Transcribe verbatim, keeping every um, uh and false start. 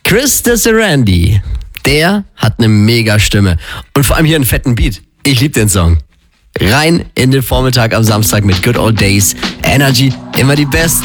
Chris Desirandi, der hat eine mega Stimme. Und vor allem hier einen fetten Beat. Ich liebe den Song. Rein in den Vormittag am Samstag mit Good Old Days. Energy, immer die besten.